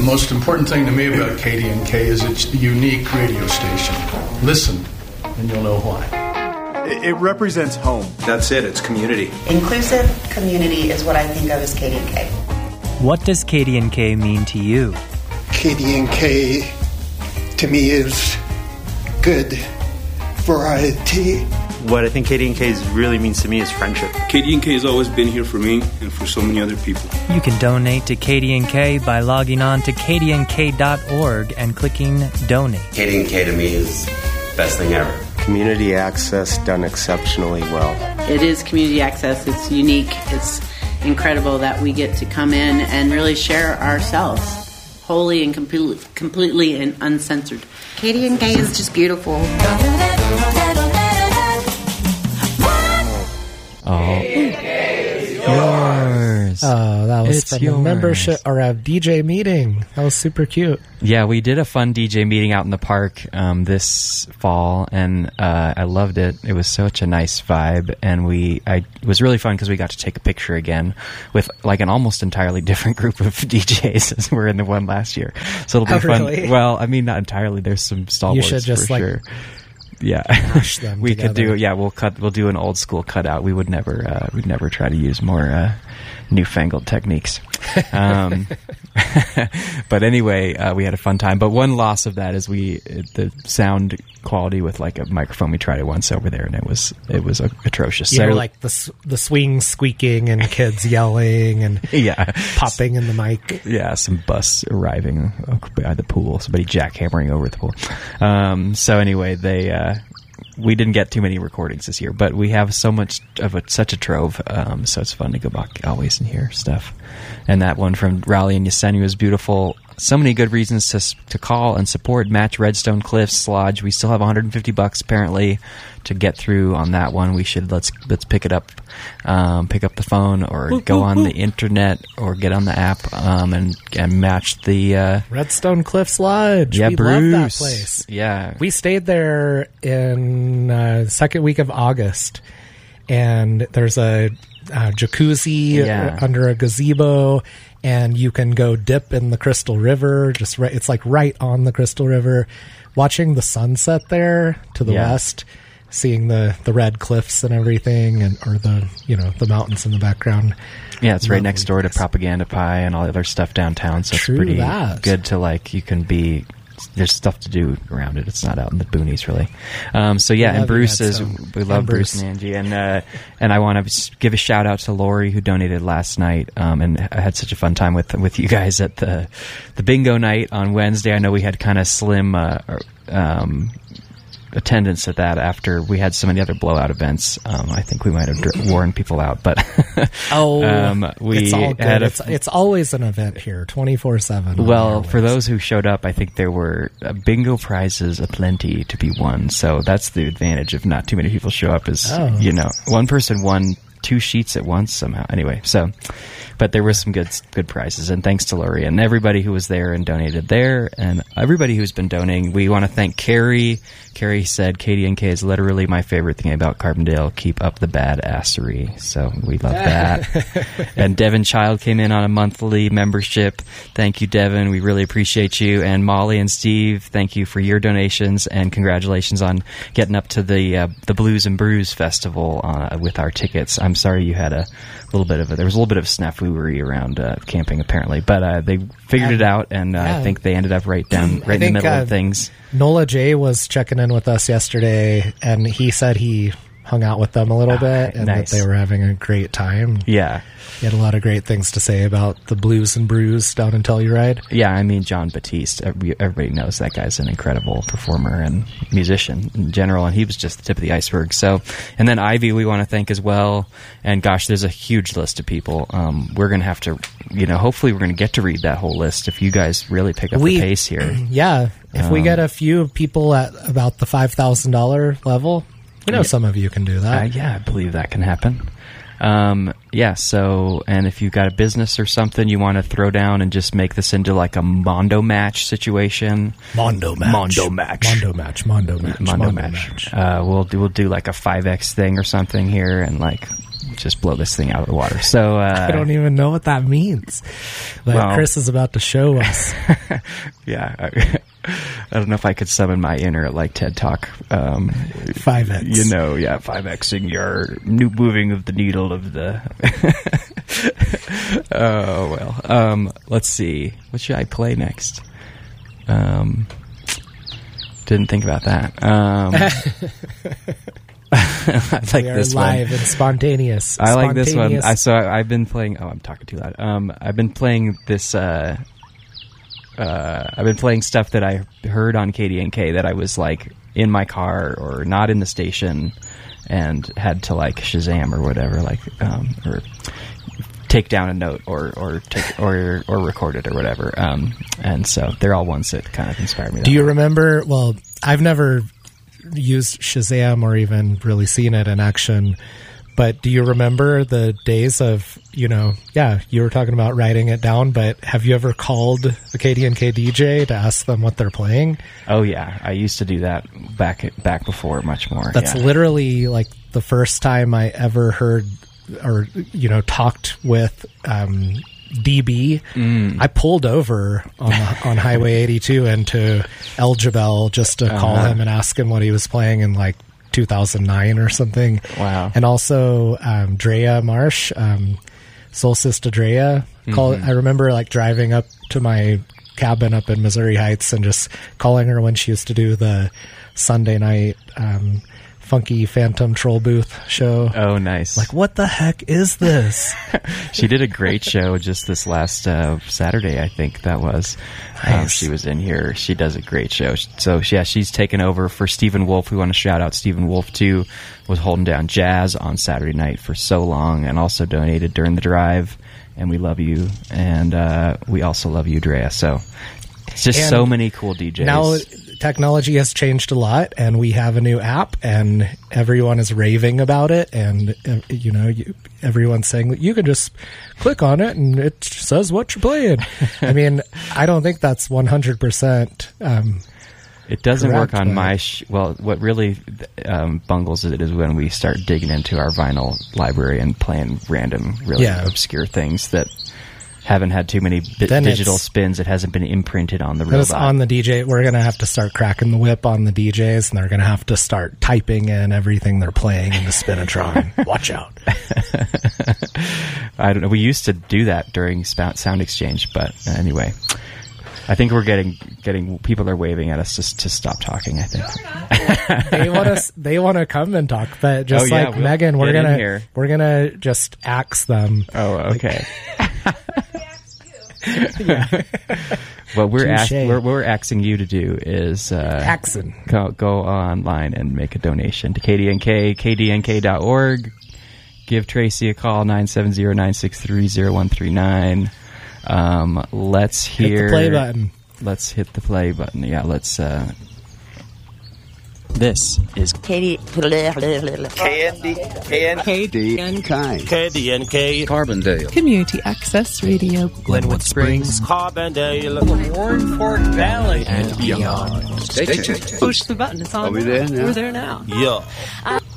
most important thing to me about KDNK is its unique radio station. Listen, and you'll know why. It represents home. That's it. It's community. Inclusive community is what I think of as KDNK. What does KDNK mean to you? KDNK, to me, is good variety. What I think KDNK really means to me is friendship. KDNK has always been here for me and for so many other people. You can donate to KDNK by logging on to kdnk.org and clicking Donate. KDNK to me is the best thing ever. Community access done exceptionally well. It is community access. It's unique. It's incredible that we get to come in and really share ourselves wholly and completely and uncensored. KDNK is just beautiful. Oh, yours. Oh, that was it's from yours. A membership or a DJ meeting. That was super cute. Yeah, we did a fun DJ meeting out in the park this fall, and I loved it. It was such a nice vibe, and it was really fun because we got to take a picture again with like an almost entirely different group of DJs as we're in the one last year. So it'll be fun. Really? Well, I mean, not entirely. There's some stalwarts You should just for sure. Yeah, we could do. Yeah, we'll do an old school cutout. We would never. We'd never try to use more newfangled techniques. But anyway, we had a fun time. But one loss of that is the sound quality with like a microphone. We tried it once over there, and it was atrocious. You know, like the swing squeaking and kids yelling and popping in the mic. Yeah, some bus arriving by the pool. Somebody jackhammering over the pool. So anyway, we didn't get too many recordings this year, but we have so much of such a trove, so it's fun to go back always and hear stuff. And that one from Raleigh and Yosemite was beautiful. So many good reasons to call and support Match Redstone Cliffs Lodge. We still have $150 apparently to get through on that one. We should let's pick it up, pick up the phone or go on the internet or get on the app and match the Redstone Cliffs Lodge. Yeah, we Bruce. love that place. Yeah, we stayed there in the second week of August, and there's a jacuzzi under a gazebo. And you can go dip in the Crystal River. It's like right on the Crystal River. Watching the sunset there to the west, seeing the red cliffs and everything, or the mountains in the background. Yeah, it's right next door to Propaganda Pie and all the other stuff downtown. So it's pretty good to you can be. There's stuff to do around it. It's not out in the boonies, really. And Bruce we love Bruce and Angie, and I want to give a shout out to Lori who donated last night. And I had such a fun time with you guys at the bingo night on Wednesday. I know we had kind of slim attendance at that after we had so many other blowout events. I think we might have worn people out, but it's all good. It's always an event here, 24/7. Well, for those who showed up, I think there were bingo prizes aplenty to be won. So that's the advantage of not too many people show up. Is one person won 2 sheets at once somehow. Anyway, but there were some good prizes, and thanks to Lori and everybody who was there and donated there, and everybody who's been donating. We want to thank Carrie. Carrie said, KDNK is literally my favorite thing about Carbondale. Keep up the badassery. So we love that. And Devin Child came in on a monthly membership. Thank you, Devin. We really appreciate you. And Molly and Steve, thank you for your donations, and congratulations on getting up to the Blues and Brews Festival with our tickets. I'm sorry you had there was a little bit of snafu around camping apparently, but they figured it out, and I think they ended up right in the middle of things. Nola J was checking in with us yesterday, and he said he hung out with them a little bit, and that they were having a great time. Yeah. He had a lot of great things to say about the Blues and Brews down in Telluride. Yeah, I mean, John Batiste, everybody knows that guy's an incredible performer and musician in general, and he was just the tip of the iceberg. So, and then Ivy we want to thank as well, and gosh, there's a huge list of people. We're going to have to, hopefully we're going to get to read that whole list if you guys really pick up the pace here. Yeah, if we get a few people at about the $5,000 level, some of you can do that. I believe that can happen. So, and if you've got a business or something you want to throw down and just make this into like a Mondo match situation. Mondo match. We'll do like a 5X thing or something here, and like just blow this thing out of the water. So I don't even know what that means. Like Chris is about to show us. Yeah. I don't know if I could summon my inner like TED Talk 5X. 5Xing your new moving of the needle of the oh well. Let's see. What should I play next? Didn't think about that. I like this live one. And spontaneous. I like this one. I've been playing. Oh, I'm talking too loud. I've been playing this. I've been playing stuff that I heard on KDNK that I was like in my car or not in the station, and had to like Shazam or whatever, like or take down a note or record it or whatever. And so they're all ones that kind of inspire me. Do you remember? Well, I've never used Shazam or even really seen it in action, but do you remember the days of, you were talking about writing it down, but have you ever called a KDNK DJ to ask them what they're playing? Oh yeah, I used to do that back before much more. That's literally like the first time I ever heard or talked with DB. I pulled over on Highway 82 into El Jabal just to call him and ask him what he was playing in like 2009 or something. Wow. And also Drea Marsh, Soul Sister Drea. I remember like driving up to my cabin up in Missouri Heights and just calling her when she used to do the Sunday night Funky Phantom Troll Booth show. Oh, nice. Like, what the heck is this? She did a great show just this last Saturday, I think that was. Nice. She was in here. She does a great show. So, yeah, she's taken over for Stephen Wolf. We want to shout out Stephen Wolf, too. Was holding down jazz on Saturday night for so long and also donated during the drive. And we love you. And we also love you, Drea. So, it's just so many cool DJs. Now, technology has changed a lot, and we have a new app, and everyone is raving about it, and everyone's saying that you can just click on it and it says what you're playing. I mean, I don't think that's 100%. It doesn't correct, work on my. What really bungles it is when we start digging into our vinyl library and playing random, really obscure things that haven't had too many digital spins. It hasn't been imprinted on the robot. It's on the DJ. We're going to have to start cracking the whip on the DJs, and they're going to have to start typing in everything they're playing in the Spinatron. Watch out. I don't know. We used to do that during Sound Exchange, but anyway. I think we're getting people are waving at us just to stop talking, I think. They want to come and talk, but just like Megan, we're gonna just axe them. Oh, okay. What we're axing you to do is go online and make a donation to KDNK, kdnk.org. Give Tracy a call, 970-963-0139. Let's hear... Hit the play button. Let's hit the play button. Yeah, let's... This is KDNK Carbondale Community Access Radio, Glenwood Springs, Carbondale, Warren Fork Valley, and beyond. Stay tuned. Push the button. It's on. Are we there now? We're there now. Yeah.